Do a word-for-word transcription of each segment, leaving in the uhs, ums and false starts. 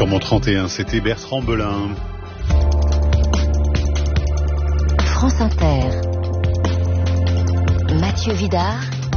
Sur mon trente et un, c'était Bertrand Belin. France Inter. Mathieu Vidard.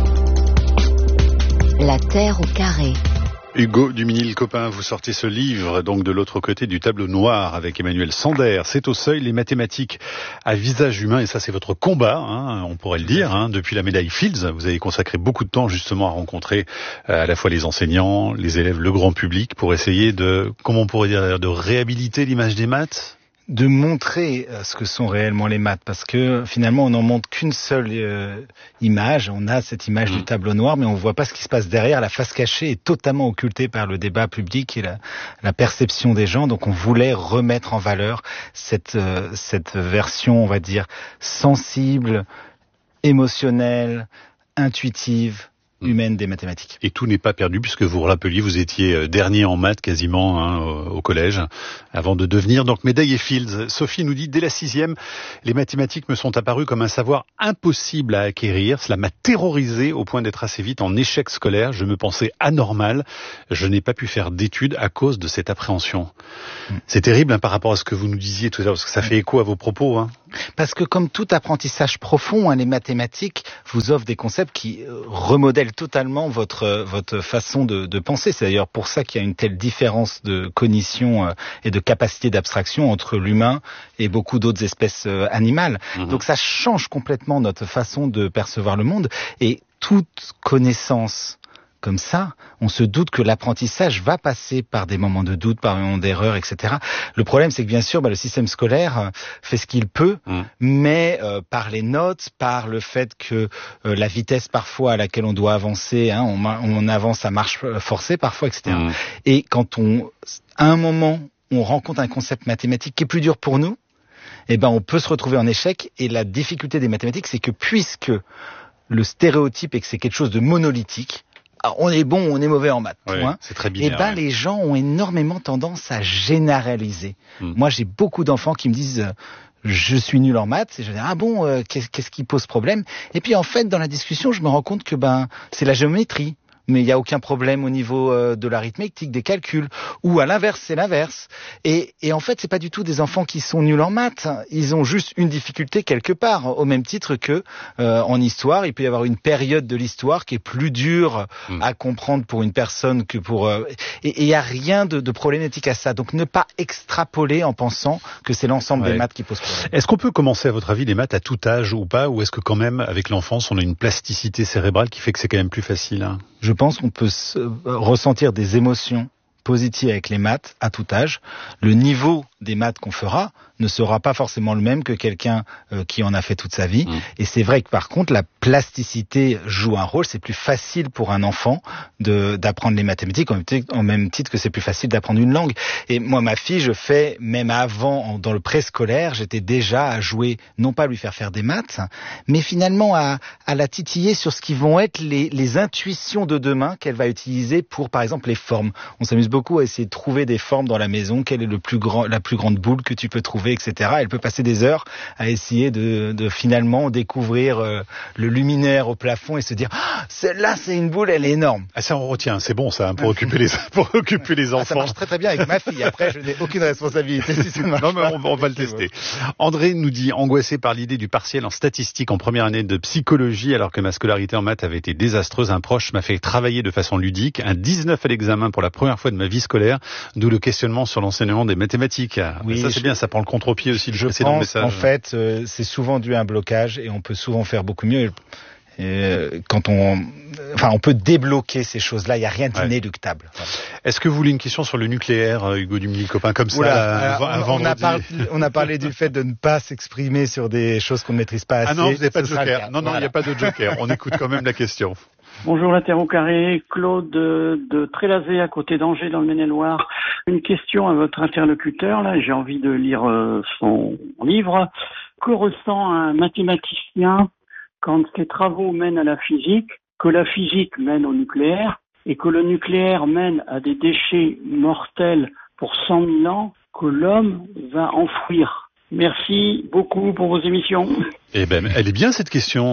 La Terre au carré. Hugo Duminil-Copin, vous sortez ce livre donc de l'autre côté du tableau noir avec Emmanuel Sander. C'est au seuil, les mathématiques à visage humain, et ça c'est votre combat, hein, on pourrait le dire, hein, depuis la médaille Fields. Vous avez consacré beaucoup de temps justement à rencontrer euh, à la fois les enseignants, les élèves, le grand public, pour essayer de, comment on pourrait dire, de réhabiliter l'image des maths. De montrer ce que sont réellement les maths, parce que finalement on n'en montre qu'une seule euh, image, on a cette image mmh. du tableau noir, mais on voit pas ce qui se passe derrière. La face cachée est totalement occultée par le débat public et la, la perception des gens, donc on voulait remettre en valeur cette, euh, cette version, on va dire, sensible, émotionnelle, intuitive, humaine des mathématiques. Et tout n'est pas perdu puisque vous vous rappeliez, vous étiez dernier en maths quasiment hein, au, au collège avant de devenir donc médaille et Fields. Sophie nous dit, dès la sixième, les mathématiques me sont apparues comme un savoir impossible à acquérir. Cela m'a terrorisé au point d'être assez vite en échec scolaire. Je me pensais anormal. Je n'ai pas pu faire d'études à cause de cette appréhension. Mmh. C'est terrible hein, par rapport à ce que vous nous disiez tout à l'heure, parce que ça fait écho à vos propos. Hein. Parce que comme tout apprentissage profond, hein, les mathématiques vous offrent des concepts qui euh, remodèlent totalement votre euh, votre façon de, de penser. C'est d'ailleurs pour ça qu'il y a une telle différence de cognition euh, et de capacité d'abstraction entre l'humain et beaucoup d'autres espèces euh, animales. Mmh. Donc ça change complètement notre façon de percevoir le monde, et toute connaissance comme ça, on se doute que l'apprentissage va passer par des moments de doute, par des moments d'erreur, et cetera. Le problème, c'est que bien sûr, bah, le système scolaire fait ce qu'il peut, mmh. mais euh, par les notes, par le fait que euh, la vitesse parfois à laquelle on doit avancer, hein, on, on avance à marche forcée parfois, et cetera. Mmh. Et quand on, à un moment, on rencontre un concept mathématique qui est plus dur pour nous, eh ben, on peut se retrouver en échec. Et la difficulté des mathématiques, c'est que puisque le stéréotype est que c'est quelque chose de monolithique, on est bon, on est mauvais en maths. Oui, hein. C'est très binaire. Et ben ouais. les gens ont énormément tendance à généraliser. Hum. Moi, j'ai beaucoup d'enfants qui me disent euh, je suis nul en maths, et je dis ah bon, euh, qu'est-ce, qu'est-ce qui pose problème? Et puis en fait, dans la discussion, je me rends compte que ben c'est la géométrie. Mais il n'y a aucun problème au niveau euh, de l'arithmétique, des calculs. Ou à l'inverse, c'est l'inverse. Et, et en fait, c'est pas du tout des enfants qui sont nuls en maths. Ils ont juste une difficulté quelque part, au même titre que euh, en histoire, il peut y avoir une période de l'histoire qui est plus dure mmh. à comprendre pour une personne que pour... Euh, et il n'y a rien de, de problématique à ça. Donc ne pas extrapoler en pensant que c'est l'ensemble ouais. des maths qui pose problème. Est-ce qu'on peut commencer, à votre avis, les maths à tout âge ou pas? Ou est-ce que quand même, avec l'enfance, on a une plasticité cérébrale qui fait que c'est quand même plus facile hein? Je pense qu'on peut se, euh, ressentir des émotions positives avec les maths à tout âge. Le niveau des maths qu'on fera ne sera pas forcément le même que quelqu'un euh, qui en a fait toute sa vie. Mmh. Et c'est vrai que par contre, la plasticité joue un rôle. C'est plus facile pour un enfant de, d'apprendre les mathématiques en, en même titre que c'est plus facile d'apprendre une langue. Et moi, ma fille, je fais, même avant, dans le préscolaire, j'étais déjà à jouer, non pas à lui faire faire des maths, mais finalement à, à la titiller sur ce qui vont être les, les intuitions de demain qu'elle va utiliser pour, par exemple, les formes. On s'amuse beaucoup à essayer de trouver des formes dans la maison. Quelle est le plus grand, la plus grande boule que tu peux trouver, et cetera. Elle peut passer des heures à essayer de, de finalement découvrir euh, le luminaire au plafond et se dire ah, celle-là c'est une boule, elle est énorme. Ah ça on retient, c'est bon ça hein, pour occuper les pour occuper les enfants. Ah, ça marche très très bien avec ma fille. Après je n'ai aucune responsabilité si ça marche. Non mais on, on va le tester. André nous dit angoissé par l'idée du partiel en statistique en première année de psychologie alors que ma scolarité en maths avait été désastreuse. Un proche m'a fait travailler de façon ludique, un dix-neuf à l'examen pour la première fois de ma vie scolaire, d'où le questionnement sur l'enseignement des mathématiques. Oui, ça c'est je... bien, ça prend le contre-pied aussi de je précédent pense, message. En fait, euh, c'est souvent dû à un blocage et on peut souvent faire beaucoup mieux. Et, euh, quand on, enfin, on peut débloquer ces choses-là. Il n'y a rien d'inéluctable. Ouais. Est-ce que vous voulez une question sur le nucléaire, Hugo Duminil-Copin, comme ça, Oula, un, un on, on, a par, on a parlé du fait de ne pas s'exprimer sur des choses qu'on ne maîtrise pas assez. Ah non, vous n'avez pas de joker. Non, non, il voilà. n'y a pas de joker. On écoute quand même la question. Bonjour la Terre au carré, Claude de, de Trélazé à côté d'Angers dans le Maine-et-Loire. Une question à votre interlocuteur, là, j'ai envie de lire euh, son livre. Que ressent un mathématicien quand ses travaux mènent à la physique, que la physique mène au nucléaire et que le nucléaire mène à des déchets mortels pour cent mille ans que l'homme va enfouir? Merci beaucoup pour vos émissions. Eh ben, elle est bien cette question.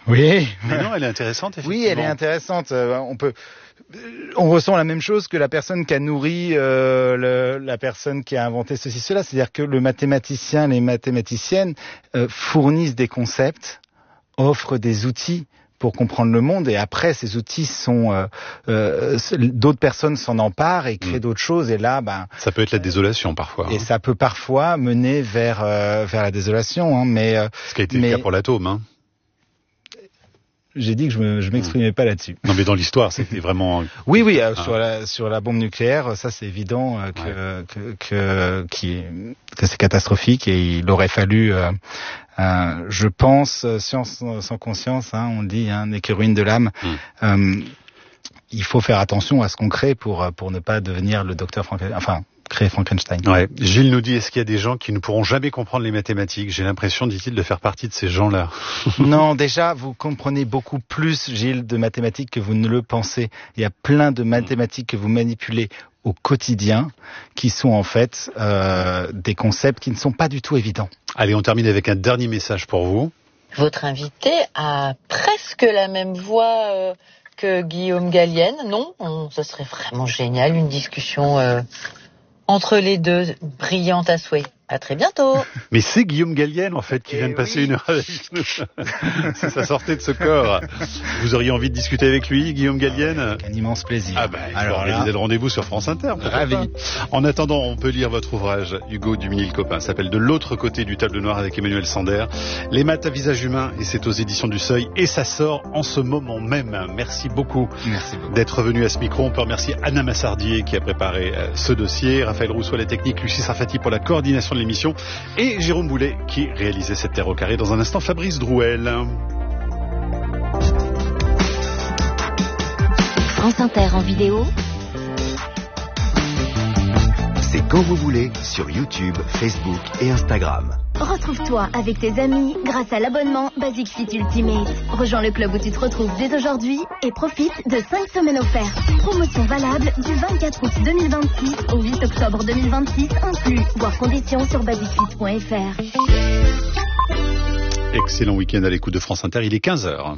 Oui. Mais non, elle est intéressante, effectivement. Oui, elle est intéressante. Euh, on peut, on ressent la même chose que la personne qui a nourri euh, le, la personne qui a inventé ceci, cela. C'est-à-dire que le mathématicien, les mathématiciennes euh, fournissent des concepts, offrent des outils pour comprendre le monde, et après ces outils sont euh, euh, d'autres personnes s'en emparent et créent mmh. d'autres choses, et là ben ça peut être la désolation parfois. Et hein. ça peut parfois mener vers euh, vers la désolation, hein, mais euh, ce qui a été mais, le cas pour l'atome. Hein. J'ai dit que je, me, je m'exprimais mmh. pas là-dessus. Non, mais dans l'histoire, c'était vraiment. Oui, oui, euh, ah. sur la sur la bombe nucléaire, ça c'est évident euh, que, ouais. que que qui est, que c'est catastrophique, et il aurait fallu. Euh, Euh, je pense, science sans conscience, hein, on dit, hein, n'est que ruine de l'âme. Mmh. Euh, il faut faire attention à ce qu'on crée pour pour ne pas devenir le docteur Frankenstein, enfin créer Frankenstein. Ouais. Gilles nous dit, est-ce qu'il y a des gens qui ne pourront jamais comprendre les mathématiques ? J'ai l'impression, dit-il, de faire partie de ces gens-là. Non, déjà, vous comprenez beaucoup plus, Gilles, de mathématiques que vous ne le pensez. Il y a plein de mathématiques que vous manipulez au quotidien, qui sont en fait euh, des concepts qui ne sont pas du tout évidents. Allez, on termine avec un dernier message pour vous. Votre invité a presque la même voix euh, que Guillaume Gallienne, non ? on, Ce serait vraiment génial, une discussion euh, entre les deux, brillante à souhait. À très bientôt. Mais c'est Guillaume Gallienne, en fait, qui Et vient de passer oui. une heure avec nous. Si ça sortait de ce corps. Vous auriez envie de discuter avec lui, Guillaume Gallienne ? Avec un immense plaisir. Ah ben, bah, alors là, organiser le rendez-vous sur France Inter. Ravi. En attendant, on peut lire votre ouvrage, Hugo Duminil-Copin. Ça s'appelle De l'autre côté du tableau noir avec Emmanuel Sander. Les maths à visage humain, et c'est aux éditions du Seuil. Et ça sort en ce moment même. Merci beaucoup, Merci beaucoup. d'être venu à ce micro. On peut remercier Anna Massardier qui a préparé ce dossier, Raphaël Rousseau à la technique, Lucie Sarfati pour la coordination de l'émission, et Jérôme Boulet qui réalisait cette Terre au carré. Dans un instant, Fabrice Drouel. France Inter en vidéo. C'est quand vous voulez sur YouTube, Facebook et Instagram. Retrouve-toi avec tes amis grâce à l'abonnement Basic Fit Ultimate. Rejoins le club où tu te retrouves dès aujourd'hui et profite de cinq semaines offertes. Promotion valable du vingt-quatre août deux mille vingt-six au huit octobre deux mille vingt-six inclus. Voir conditions sur basic fit point f r. Excellent week-end à l'écoute de France Inter, il est quinze heures.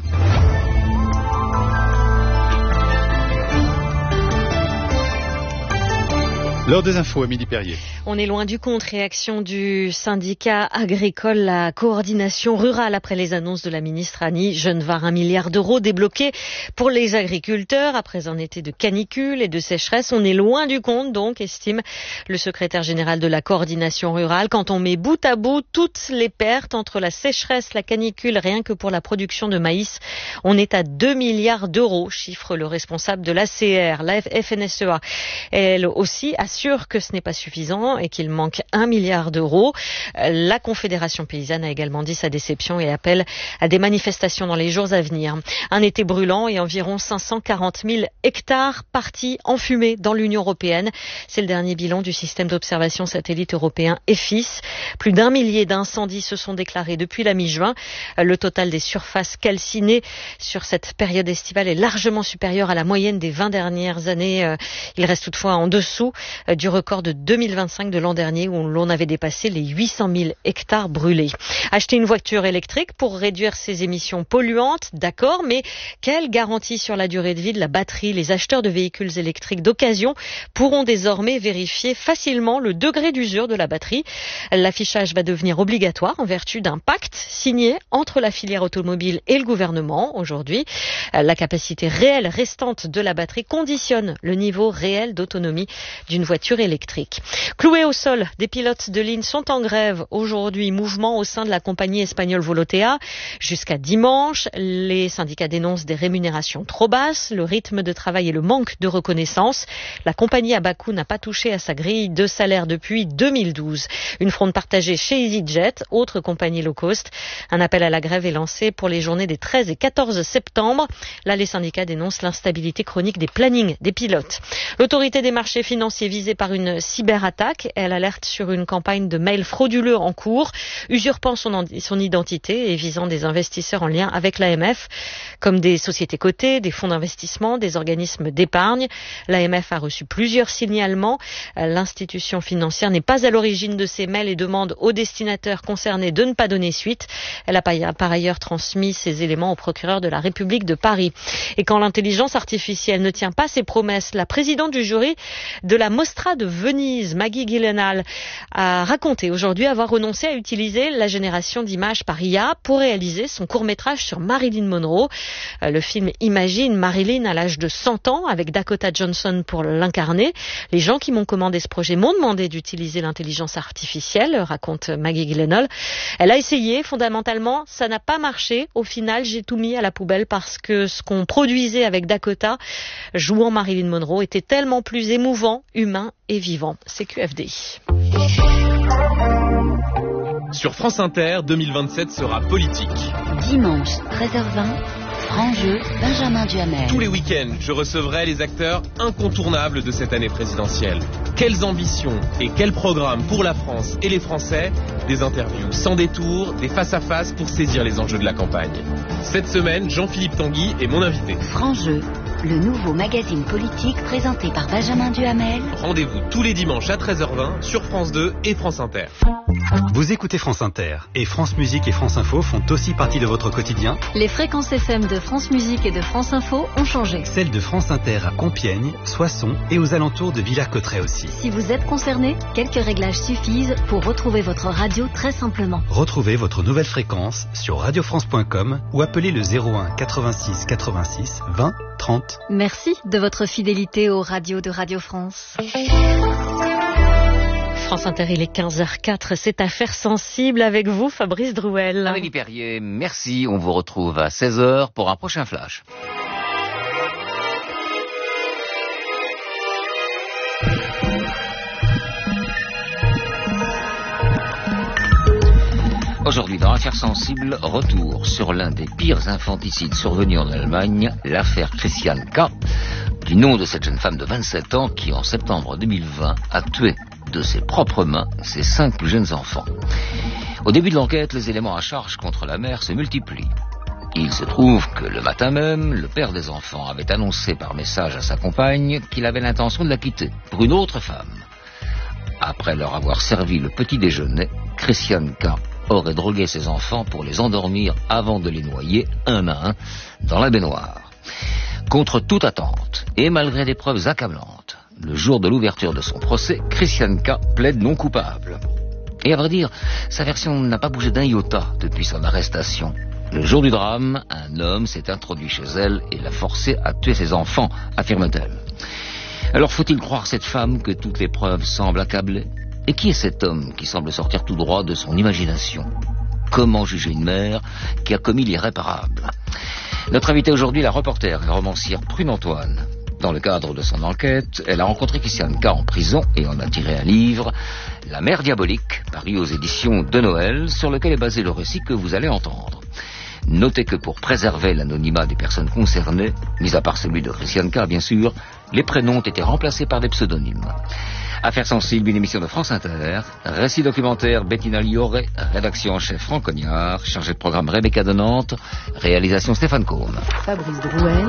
L'heure des infos, Amélie Perrier. On est loin du compte. Réaction du syndicat agricole, la coordination rurale, après les annonces de la ministre Annie Genevard. Un milliard d'euros débloqués pour les agriculteurs après un été de canicule et de sécheresse. On est loin du compte, donc, estime le secrétaire général de la coordination rurale. Quand on met bout à bout toutes les pertes entre la sécheresse, la canicule, rien que pour la production de maïs, on est à deux milliards d'euros, chiffre le responsable de l'A C R. La F N S E A, elle aussi, a assure que ce n'est pas suffisant et qu'il manque un milliard d'euros. La Confédération paysanne a également dit sa déception et appelle à des manifestations dans les jours à venir. Un été brûlant et environ cinq cent quarante mille hectares partis en fumée dans l'Union européenne. C'est le dernier bilan du système d'observation satellite européen E F I S. Plus d'un millier d'incendies se sont déclarés depuis la mi-juin. Le total des surfaces calcinées sur cette période estivale est largement supérieur à la moyenne des vingt dernières années. Il reste toutefois en dessous du record de deux mille vingt-cinq de l'an dernier où l'on avait dépassé les huit cent mille hectares brûlés. Acheter une voiture électrique pour réduire ses émissions polluantes, d'accord, mais quelle garantie sur la durée de vie de la batterie ? Les acheteurs de véhicules électriques d'occasion pourront désormais vérifier facilement le degré d'usure de la batterie. L'affichage va devenir obligatoire en vertu d'un pacte signé entre la filière automobile et le gouvernement aujourd'hui. La capacité réelle restante de la batterie conditionne le niveau réel d'autonomie d'une voiture électrique. Cloués au sol, des pilotes de ligne sont en grève aujourd'hui. Mouvement au sein de la compagnie espagnole Volotea. Jusqu'à dimanche, les syndicats dénoncent des rémunérations trop basses, le rythme de travail et le manque de reconnaissance. La compagnie à bas coût n'a pas touché à sa grille de salaire depuis deux mille douze. Une fronde partagée chez EasyJet, autre compagnie low cost. Un appel à la grève est lancé pour les journées des treize et quatorze septembre. Là, les syndicats dénoncent l'instabilité chronique des plannings des pilotes. L'autorité des marchés financiers visée par une cyberattaque Québec. Elle alerte sur une campagne de mails frauduleux en cours, usurpant son, son identité et visant des investisseurs en lien avec l'A M F, comme des sociétés cotées, des fonds d'investissement, des organismes d'épargne. L'A M F a reçu plusieurs signalements. L'institution financière n'est pas à l'origine de ces mails et demande aux destinataires concernés de ne pas donner suite. Elle a par ailleurs transmis ces éléments au procureur de la République de Paris. Et quand l'intelligence artificielle ne tient pas ses promesses, la présidente du jury de la Mostra de Venise, Maggie Gyllenhaal, a raconté aujourd'hui avoir renoncé à utiliser la génération d'images par I A pour réaliser son court-métrage sur Marilyn Monroe. Le film imagine Marilyn à l'âge de cent ans avec Dakota Johnson pour l'incarner. Les gens qui m'ont commandé ce projet m'ont demandé d'utiliser l'intelligence artificielle, raconte Maggie Gyllenhaal. Elle a essayé, fondamentalement, ça n'a pas marché. Au final, j'ai tout mis à la poubelle parce que ce qu'on produisait avec Dakota, jouant Marilyn Monroe, était tellement plus émouvant, humain et vivant. C'est Q F D. Sur France Inter, deux mille vingt-sept sera politique. Dimanche, treize heures vingt, franc jeu, Benjamin Duhamel. Tous les week-ends, je recevrai les acteurs incontournables de cette année présidentielle. Quelles ambitions et quels programmes pour la France et les Français? Des interviews sans détour, des face-à-face pour saisir les enjeux de la campagne. Cette semaine, Jean-Philippe Tanguy est mon invité. Franc jeu, le nouveau magazine politique présenté par Benjamin Duhamel. Rendez-vous tous les dimanches à treize heures vingt sur France deux et France Inter. Vous écoutez France Inter et France Musique et France Info font aussi partie de votre quotidien. Les fréquences F M de France Musique et de France Info ont changé. Celles de France Inter à Compiègne, Soissons et aux alentours de Villers-Cotterêts aussi. Si vous êtes concerné, quelques réglages suffisent pour retrouver votre radio très simplement. Retrouvez votre nouvelle fréquence sur radio france point com ou appelez le zéro un quatre-vingt-six quatre-vingt-six vingt trente. Merci de votre fidélité aux radios de Radio France. France Inter, il est quinze heures quatre, c'est Affaires sensibles avec vous, Fabrice Drouel. Amélie Perrier, merci. On vous retrouve à seize heures pour un prochain flash. Aujourd'hui, dans Affaires sensibles, retour sur l'un des pires infanticides survenus en Allemagne, l'affaire Christiane K., du nom de cette jeune femme de vingt-sept ans qui, en septembre deux mille vingt, a tué de ses propres mains ses cinq plus jeunes enfants. Au début de l'enquête, les éléments à charge contre la mère se multiplient. Il se trouve que le matin même, le père des enfants avait annoncé par message à sa compagne qu'il avait l'intention de la quitter pour une autre femme. Après leur avoir servi le petit déjeuner, Christiane K. aurait drogué ses enfants pour les endormir avant de les noyer un à un dans la baignoire. Contre toute attente, et malgré des preuves accablantes, le jour de l'ouverture de son procès, Christiane K. plaide non coupable. Et à vrai dire, sa version n'a pas bougé d'un iota depuis son arrestation. Le jour du drame, un homme s'est introduit chez elle et l'a forcée à tuer ses enfants, affirme-t-elle. Alors faut-il croire cette femme que toutes les preuves semblent accabler? Et qui est cet homme qui semble sortir tout droit de son imagination? Comment juger une mère qui a commis l'irréparable? Notre invitée aujourd'hui est la reporter et romancière Prune Antoine. Dans le cadre de son enquête, elle a rencontré Christiane K. en prison et en a tiré un livre, La mère diabolique, paru aux éditions de Noël, sur lequel est basé le récit que vous allez entendre. Notez que pour préserver l'anonymat des personnes concernées, mis à part celui de Christiane K. bien sûr, les prénoms ont été remplacés par des pseudonymes. Affaires sensibles, une émission de France Inter, récit documentaire Bettina Lioré, rédaction en chef Franck Cognard, chargé de programme Rebecca de Nantes, réalisation Stéphane Combe. Fabrice Drouel,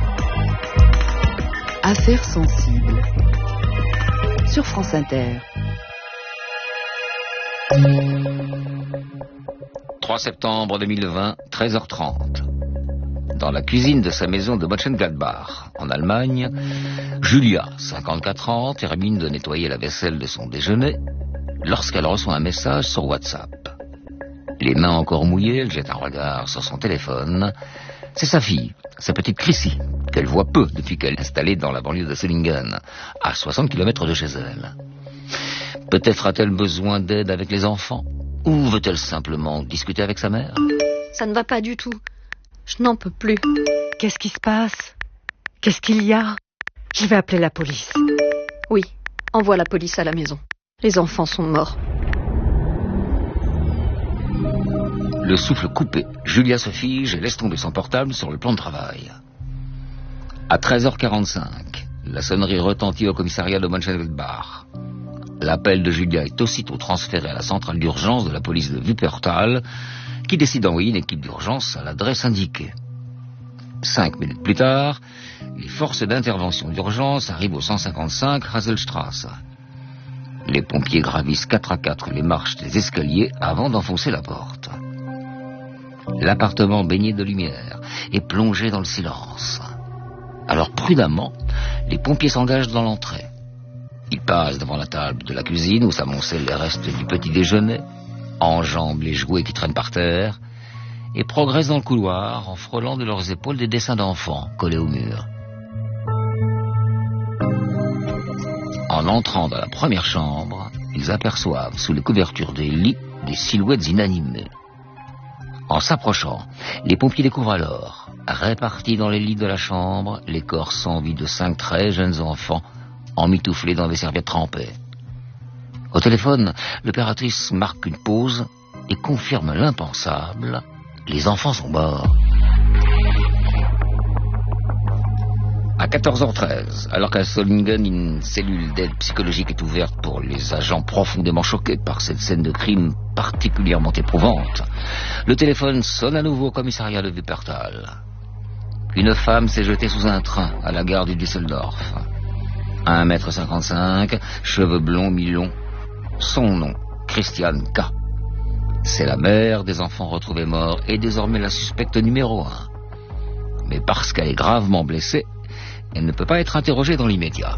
Affaires sensibles, sur France Inter. trois septembre deux mille vingt, treize heures trente. Dans la cuisine de sa maison de Mönchengladbach, en Allemagne, Julia, cinquante-quatre ans, termine de nettoyer la vaisselle de son déjeuner lorsqu'elle reçoit un message sur WhatsApp. Les mains encore mouillées, elle jette un regard sur son téléphone. C'est sa fille, sa petite Chrissy, qu'elle voit peu depuis qu'elle est installée dans la banlieue de Sellingen, à soixante kilomètres de chez elle. Peut-être a-t-elle besoin d'aide avec les enfants? Ou veut-elle simplement discuter avec sa mère? Ça ne va pas du tout. Je n'en peux plus. Qu'est-ce qui se passe? Qu'est-ce qu'il y a? Je vais appeler la police. Oui, envoie la police à la maison. Les enfants sont morts. Le souffle coupé, Julia se fige et laisse tomber son portable sur le plan de travail. À treize heures quarante-cinq, la sonnerie retentit au commissariat de Mönchengladbach. L'appel de Julia est aussitôt transféré à la centrale d'urgence de la police de Wuppertal, qui décide d'envoyer une équipe d'urgence à l'adresse indiquée. Cinq minutes plus tard, les forces d'intervention d'urgence arrivent au cent cinquante-cinq Haselstrasse. Les pompiers gravissent quatre à quatre les marches des escaliers avant d'enfoncer la porte. L'appartement baigné de lumière est plongé dans le silence. Alors prudemment, les pompiers s'engagent dans l'entrée. Ils passent devant la table de la cuisine où s'amoncellent les restes du petit déjeuner, enjambent les jouets qui traînent par terre et progressent dans le couloir en frôlant de leurs épaules des dessins d'enfants collés au mur. En entrant dans la première chambre, ils aperçoivent sous les couvertures des lits des silhouettes inanimées. En s'approchant, les pompiers découvrent alors, répartis dans les lits de la chambre, les corps sans vie de cinq très jeunes enfants emmitouflés dans des serviettes trempées. Au téléphone, l'opératrice marque une pause et confirme l'impensable. Les enfants sont morts. À quatorze heures treize, alors qu'à Solingen, une cellule d'aide psychologique est ouverte pour les agents profondément choqués par cette scène de crime particulièrement éprouvante, le téléphone sonne à nouveau au commissariat de Wuppertal. Une femme s'est jetée sous un train à la gare du Düsseldorf. un mètre cinquante-cinq, cheveux blonds mi-longs. Son nom, Christiane K. C'est la mère des enfants retrouvés morts et désormais la suspecte numéro un. Mais parce qu'elle est gravement blessée, elle ne peut pas être interrogée dans l'immédiat.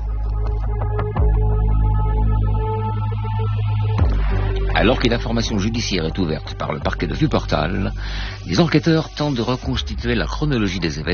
Alors qu'une information judiciaire est ouverte par le parquet de Wuppertal, les enquêteurs tentent de reconstituer la chronologie des événements